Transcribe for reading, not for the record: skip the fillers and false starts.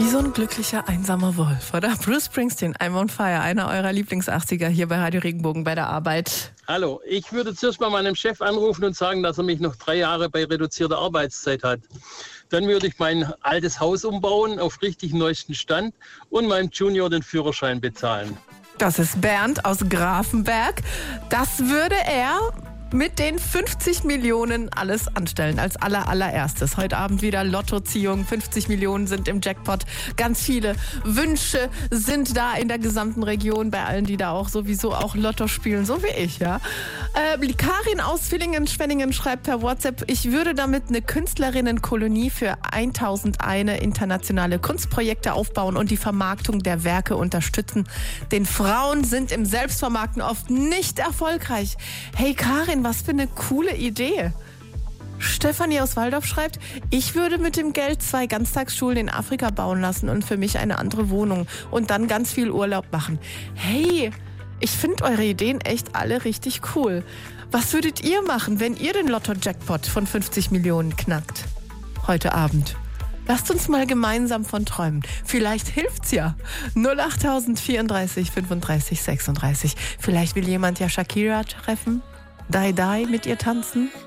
Wie so ein glücklicher, einsamer Wolf, oder? Bruce Springsteen, I'm on Fire, einer eurer Lieblings-80er hier bei Radio Regenbogen bei der Arbeit. Hallo, ich würde zuerst mal meinem Chef anrufen und sagen, dass er mich noch 3 Jahre bei reduzierter Arbeitszeit hat. Dann würde ich mein altes Haus umbauen auf richtig neuesten Stand und meinem Junior den Führerschein bezahlen. Das ist Bernd aus Grafenberg. Das würde er mit den 50 Millionen alles anstellen, als allererstes. Heute Abend wieder Lottoziehung, 50 Millionen sind im Jackpot. Ganz viele Wünsche sind da in der gesamten Region, bei allen, die da auch sowieso auch Lotto spielen, so wie ich, ja. Karin aus Villingen-Schwenningen schreibt per WhatsApp, ich würde damit eine Künstlerinnenkolonie für 1001 internationale Kunstprojekte aufbauen und die Vermarktung der Werke unterstützen. Denn Frauen sind im Selbstvermarkten oft nicht erfolgreich. Hey Karin, was für eine coole Idee. Stefanie aus Waldorf schreibt, ich würde mit dem Geld 2 Ganztagsschulen in Afrika bauen lassen und für mich eine andere Wohnung und dann ganz viel Urlaub machen. Hey, ich finde eure Ideen echt alle richtig cool. Was würdet ihr machen, wenn ihr den Lotto-Jackpot von 50 Millionen knackt? Heute Abend. Lasst uns mal gemeinsam von träumen. Vielleicht hilft's ja. 08000 34 35 36. Vielleicht will jemand ja Shakira treffen. Die mit ihr tanzen.